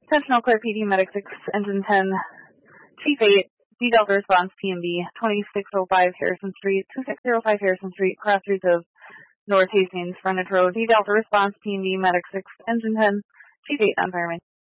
Sentinel Clear PD, Medic 6, Engine 10, Chief 8, D Delta Response PMB, 2605 Harrison Street, 2605 Harrison Street, crossroads of North Hastings, Frontage Road, D Delta Response PMB, Medic 6, Engine 10, Chief 8 on fireman.